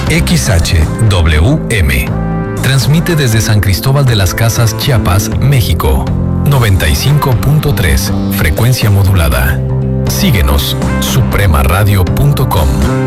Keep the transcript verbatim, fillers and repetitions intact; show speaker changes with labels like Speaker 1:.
Speaker 1: X H W M. Transmite desde San Cristóbal de las Casas, Chiapas, México. noventa y cinco punto tres, frecuencia modulada. Síguenos, suprema radio punto com.